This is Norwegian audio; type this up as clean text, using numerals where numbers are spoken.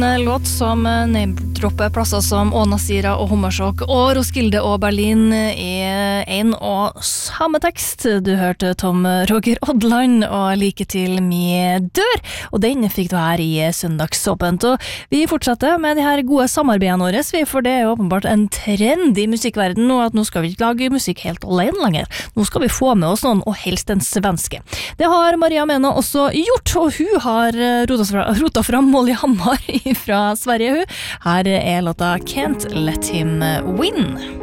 En låt som name-dropper plasser som Ånasira og Hommersåk og Roskilde og Berlin er en og samme tekst. Du hørte Tom Roger Odland og Like til mi dør, og den fikk du her i Søndagsåpent. Og vi fortsetter med de her gode samarbeidene våre, for det er jo åpenbart en trend i musikkverden nå at nå skal vi ikke lage musikk helt alene lenger. Nå skal vi få med oss noen, og helst en svenske. Det har Maria Mena også gjort, og hun har rota fram Molly Hammar fra Sverige. Her er låta Can't Let Him Win.